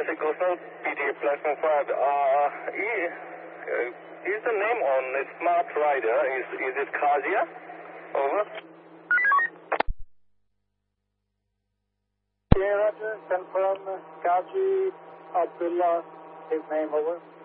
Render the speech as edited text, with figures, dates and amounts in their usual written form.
Universal Coastal, PTA Platform 5. Is the name on the Smart Rider, is it Kazia? Over. Yeah, Roger. Confirm Kazi Abdullah, his name, over.